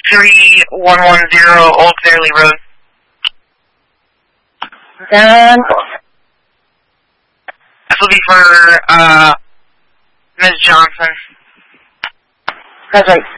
3110 Old Fairley Road. Done. This will be for, Ms. Johnson. That's right.